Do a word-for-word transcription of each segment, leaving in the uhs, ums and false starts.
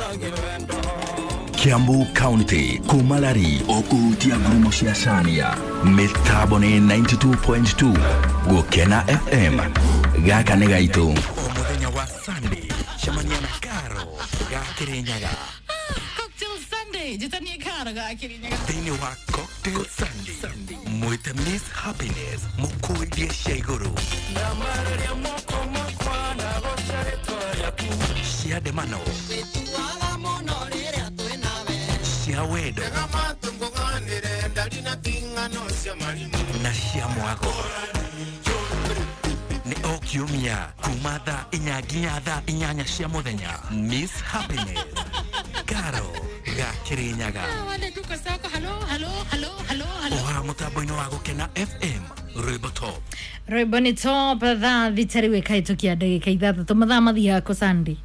Kiambu County, Kumalari, Okutia Grumo Siasania, Metabone ninety-two point two, Gokena F M, Gaka Negaito. Omodenya wa Sunday, Shamania Karo, Gakirinyaga. Cocktail Sunday, Jitania Karo, Gakirinyaga. Dini wa Cocktail Sunday, Sunday. Moita Miss Happiness, Mukui Dia Sheguru. Namaria Moko Mokwana, Gosharetoya Pu. Shia de Mano. Wedo na shiamwago ni okiumia kumada inyaginyada inyanya shiamodenya Miss Happiness Karo Gakirinyaga wale tuko sako hello hello hello hello hello oha mutaboino wago kena F M Roibo Top Roibo ni top tha vitariwe kaitukia ndagika ithathatũ mathaa mathia ko Sunday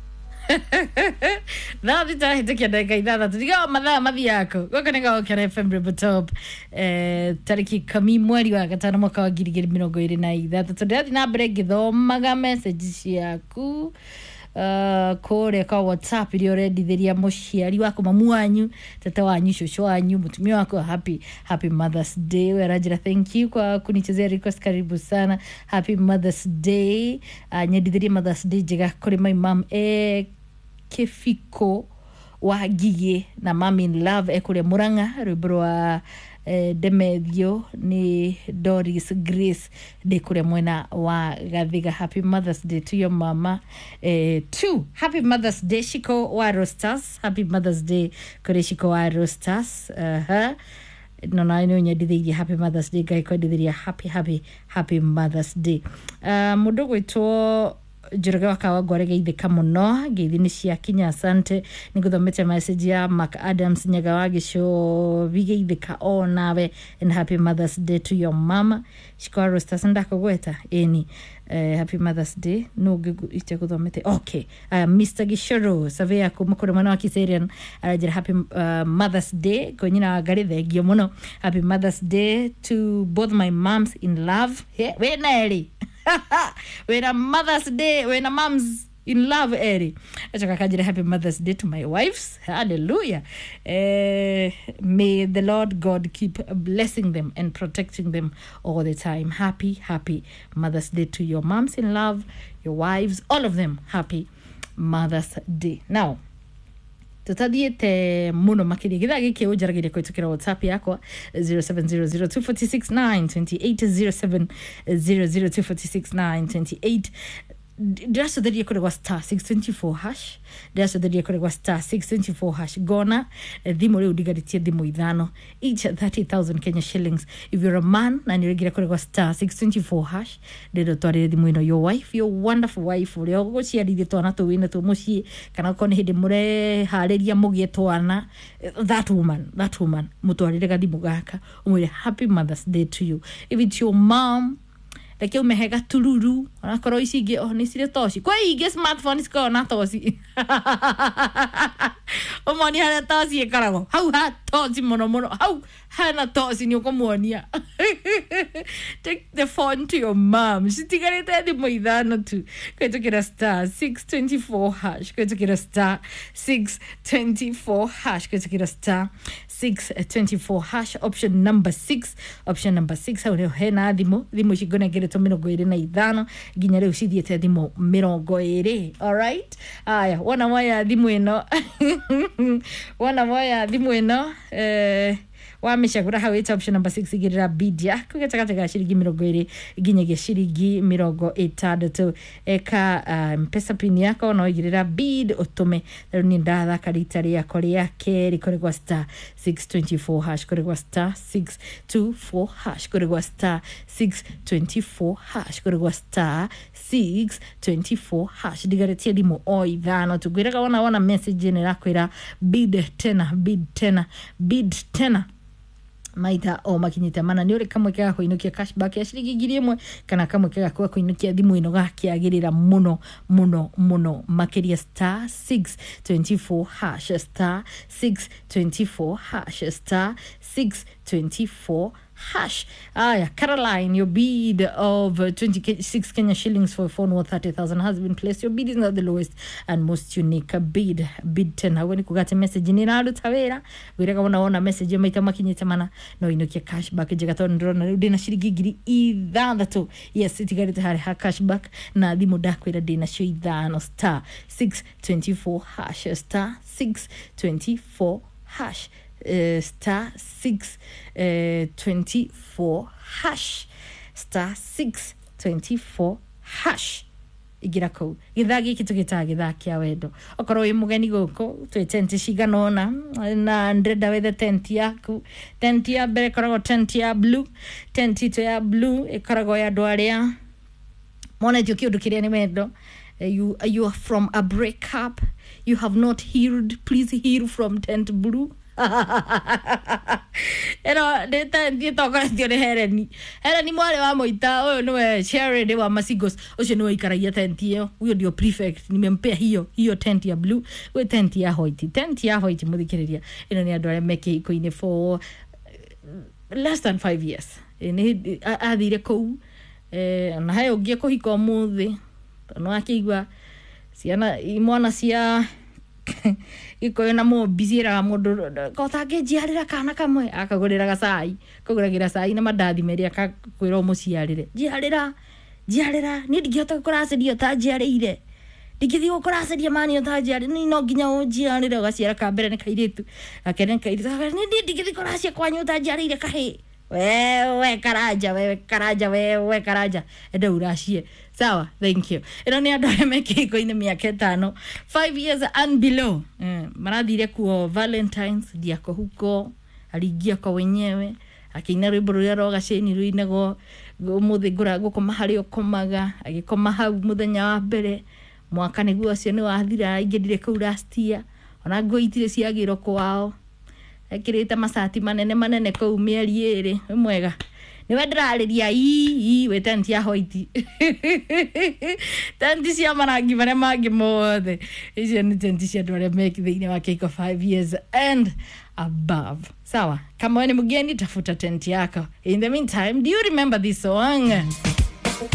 That is the take the guy that to go mathaa mathiako goko nega okera F M Roibo Top eh tariki kumi mweri wa gatano mwaka wa ngiri igĩrĩ mĩrongo ĩrĩ na ithathatũ ndathi na mbere ngĩthomaga message ciaku uh kore ka WhatsApp iri orendithĩria mũciari wako mamu wanyu tata wanyu shosho wanyu mutumia wako happy happy Mother's Day werajira thank you kwa kunichezea request karibu sana happy Mother's Day uh, nyendithĩria Mother's Day njega kuri my mom eh Kefiko wa Gigi na Mami in Love ekure Muranga rwĩmbo wa eh, Demethio ni Doris Grace de kure mwena wa Gathiga. Happy Mother's Day to your mama eh, two happy Mother's Day Shiko wa Rostas. Happy Mother's Day kure Shiko wa Rostas. uh-huh. No na ino nyendithĩirie happy Mother's Day gai kwendithĩria happy happy happy Mother's Day. uh, mũndũ gwĩtwo Jurga wakawa gorege itheka muno ngeithi ni cia kinya asante niguthomete message ya Mark Adams nyaga wagisho bige itheka o nawe and happy Mother's Day to your mama shikwa Rostas ndakogweta eni uh, happy Mother's Day no ite guthomete okay uh, Mister Gishoro savea kumukore mwana wa Kiserian arajira happy uh, Mother's Day konyina gari thegio muno happy Mother's Day to both my moms in love he we neri when a Mother's Day, when a mom's in love, Eri. Happy Mother's Day to my wives. Hallelujah. Uh, may the Lord God keep blessing them and protecting them all the time. Happy, happy Mother's Day to your moms in love, your wives, all of them. Happy Mother's Day. Now, tutadiete muno makiri githa giki ujaragire kwitukira WhatsApp yako zero seven zero zero two four six nine two eight zero seven zero zero two four six nine two eight. Draso dharia kore wa star six twenty-four hash draso dharia kore wa star six twenty-four hash gona thimo leo digaritie thimo ithano each thirty thousand Kenya shillings. If you're a man na niregira kore wa star six twenty-four hash dedo tware thimo ino your wife, your wonderful wife uri oguciarithie twana tu wina tu mucii kana kone hindi mure hariria mugie twana that woman that woman mutwarire gathimo gaka umwire happy Mother's Day to you. If it's your mom like you mehega tururu ona koro icinge oh ni cire toci kwa inge smartphone iko na toci o moni hana toci ekarago hau ha toci mono mono hau hana toci ni ukomuonia take the phone to your mom citigarete thimo ithano tu kwetukira star six twenty-four hash kwetukira star six twenty-four hash kwetukira star six twenty-four hash option number six option number six hau hena thimo thimo cigona gereto mirongo ĩrĩ na ithano ginya rĩu cithiĩte thimo mirongo ĩrĩ. All right, aya wana moya thimo ĩno wana moya thimo ĩno eh wameshagura hawe it's option number six igirira bid yaku gatagataga shiringi mirongo ĩrĩ ginya shiringi mirongo ĩtandatu eka um, pesa pin yako no igirira bid utume rĩu ni ndathaka rita rĩako rĩa kerĩ kore gwa star six twenty-four hash kore gwa star six twenty-four hash kore gwa star six twenty-four hash kore gwa star six twenty-four hash digaretie dimo o ithano tugwiraga wana wana message ni rakwira bid tena bid tena bid tena maita o makinyita mana ni uri kamwe kega kuinukia cashback ya shiringi ngiri ĩmwe kana kamwe kega kwa kuinukia thimu ino gakiagirira muno muno muno makiria star six twenty-four hash star six twenty-four hash star six twenty-four hash. Aya, Caroline, your bid of uh, twenty-six Kenya shillings for a phone worth thirty thousand has been placed. Your bid is not the lowest and most unique bid. Bid ten. Hawe ni kugate message ni naru tawera. Wireka unaona message maita makinyete mana no inukia cashback jagato ndrona udina shirigi giri ithandatu. Yes, itigari tahari ha cashback na thimu dakwira dina sho ithano star six twenty-four hash star six twenty-four hash. Uh, star six uh, twenty-four hash star six twenty-four hash igira ko githagi kitu gitagitha kia wendo okoro wi mugeni goko twi tent ciganona na ndreda with tent yaku tent ya bere korogo tent ya blue tent ito ya blue ikorogo ya dwaria mona joki udukiria ni wendo. Uh, you uh, you are from a breakup, you have not healed, please heal from tent blue. Ero deta ndito kwa ndione hereni hereni mwale wa moita oyo niwe Sherry wa Masigos ocio niwe ikaragia tent iyo huyo ndio prefect nimempea hiyo hiyo tent ya blue we tent ya white tent ya white muthikiriria ino ni andu are meke ikoine for less than five years ni athire kou eh na hayo ngie kuhika muthi no akigwa ciana imwana cia iko na mo bizira mundu kotage jiarira kana kamwe akagurira gacai kuguragira cai na mandathi meri akakwira muciarire jiarira jiarira ni ndigihota kuraciria ta jiarire ndigithi ukuraciria mani ta jiarire ni no nginya ujiarire gaciara ka mbere ni kairitu akene kairitu ni ndigithi kuracia kwanyu ta jiarire kahe wewe karaja wewe karaja wewe karaja ende uracie sawa. Thank you. Ino ni andu are meke iko ine miaka itano five years and below eh, marathire kuo Valentines diako huko aligia kwa wenyewe akina rwimbo ruria roga ceni ruinego umuthi ngura gukoma hari okomaga agikoma hau muthenya wa mbere mwaka niguo acio ni wathira ingedire ku last year ona ngo itire ciagiro kwao ekirite masati manene manene ko mieri ere mwega niwe ndirariria ii we tent ya white tent cia marangi bare mangi mothe icio ni tent cia ndore make thiine wa Keiko five years and above. Sawa, kama wewe ni mgeni tafuta tent yako. In the meantime, do you remember this song?